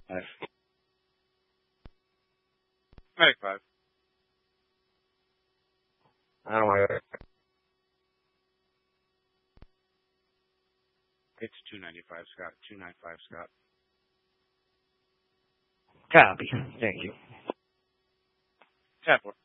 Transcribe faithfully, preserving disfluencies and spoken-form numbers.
Five. Medic five. I don't want to. It's two ninety-five, Scott. two ninety-five, Scott. Copy. Thank you. Ten four.